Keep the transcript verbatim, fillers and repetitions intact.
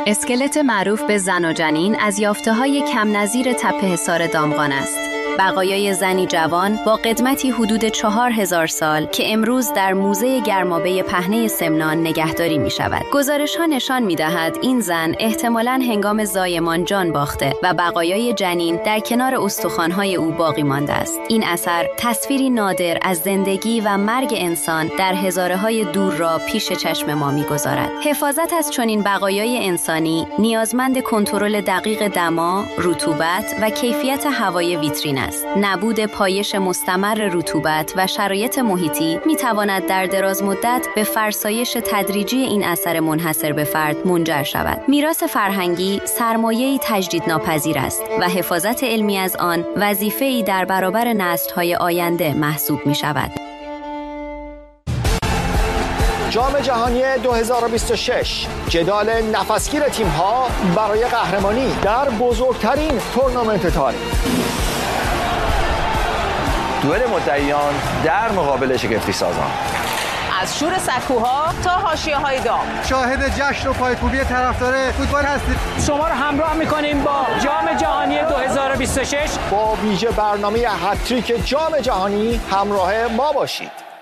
اسکلت معروف به زن و جنین از یافته‌های کم نظیر تپه حصار دامغان است. بقایای زنی جوان با قدمتی حدود چهار هزار سال که امروز در موزه گرمابه پهنه سمنان نگهداری می شود. گزارش ها نشان می دهد این زن احتمالاً هنگام زایمان جان باخته و بقایای جنین در کنار استخوان‌های او باقی مانده است. این اثر تصویری نادر از زندگی و مرگ انسان در هزاره‌های دور را پیش چشم ما می گذارد. حفاظت از چنین بقایای انسانی نیازمند کنترل دقیق دما، رطوبت و کیفیت هوای ویترین است. نبود پایش مستمر رطوبت و شرایط محیطی می تواند در دراز مدت به فرسایش تدریجی این اثر منحصر به فرد منجر شود. میراث فرهنگی سرمایه‌ای تجدید ناپذیر است و حفاظت علمی از آن وظیفه‌ای در برابر نسل‌های آینده محسوب می شود. جام جهانی دو هزار و بیست و شش، جدال نفسگیر تیم‌ها برای قهرمانی در بزرگترین تورنمنت تاریخ. دوئل مدعیان در مقابل شگفتی سازان. از شور سکوها تا حاشیه‌های داغ. شاهد جشن و پایکوبی طرفدار فوتبال هستید. شما رو همراه می‌کنیم با جام جهانی دو هزار و بیست و شش. با ویژه برنامه هتریک جام جهانی همراه ما باشید.